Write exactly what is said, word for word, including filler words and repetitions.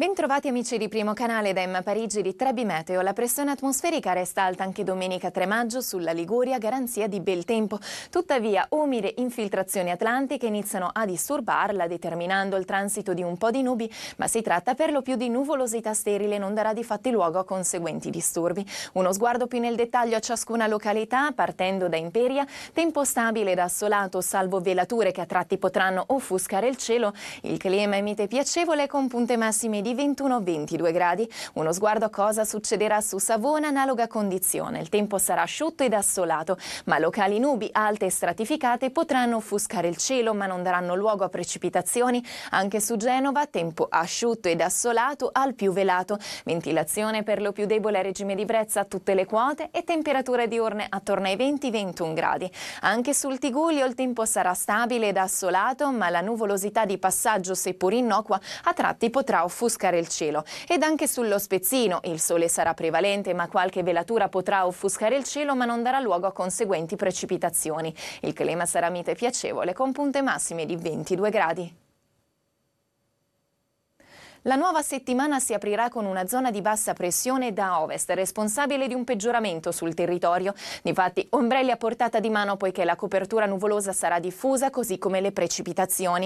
Bentrovati amici di Primo Canale da Emma Parigi di Trebi Meteo. La pressione atmosferica resta alta anche domenica tre maggio sulla Liguria, garanzia di bel tempo. Tuttavia, umide infiltrazioni atlantiche iniziano a disturbarla, determinando il transito di un po' di nubi, ma si tratta per lo più di nuvolosità sterile e non darà di fatti luogo a conseguenti disturbi. Uno sguardo più nel dettaglio a ciascuna località, partendo da Imperia, tempo stabile ed assolato, salvo velature che a tratti potranno offuscare il cielo. Il clima è mite piacevole con punte massime di ventuno ventidue gradi. Uno sguardo a cosa succederà su Savona, analoga condizione. Il tempo sarà asciutto ed assolato, ma locali nubi alte e stratificate potranno offuscare il cielo, ma non daranno luogo a precipitazioni. Anche su Genova, tempo asciutto ed assolato al più velato. Ventilazione per lo più debole a regime di brezza a tutte le quote e temperature diurne attorno ai venti ventuno gradi. Anche sul Tigullio il tempo sarà stabile ed assolato, ma la nuvolosità di passaggio, seppur innocua, a tratti potrà offuscare il cielo. Ed anche sullo Spezzino il sole sarà prevalente, ma qualche velatura potrà offuscare il cielo, ma non darà luogo a conseguenti precipitazioni. Il clima sarà mite piacevole con punte massime di ventidue gradi. La nuova settimana si aprirà con una zona di bassa pressione da ovest, responsabile di un peggioramento sul territorio. Difatti, ombrelli a portata di mano poiché la copertura nuvolosa sarà diffusa, così come le precipitazioni.